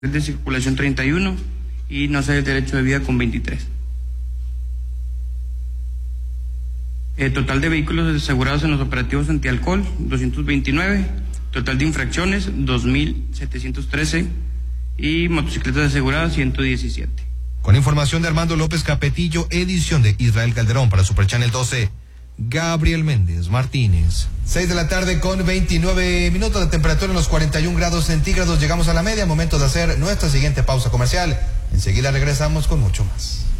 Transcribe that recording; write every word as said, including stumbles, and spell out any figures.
de circulación treinta y uno y no sé el derecho de vida con veintitrés. El total de vehículos asegurados en los operativos antialcohol, doscientos veintinueve, total de infracciones, dos mil setecientos trece y motocicletas aseguradas, ciento diecisiete. Con información de Armando López Capetillo, edición de Israel Calderón para Super Channel doce. Gabriel Méndez Martínez. Seis de la tarde con veintinueve minutos de temperatura en los cuarenta y un grados centígrados. Llegamos a la media, momento de hacer nuestra siguiente pausa comercial. Enseguida regresamos con mucho más.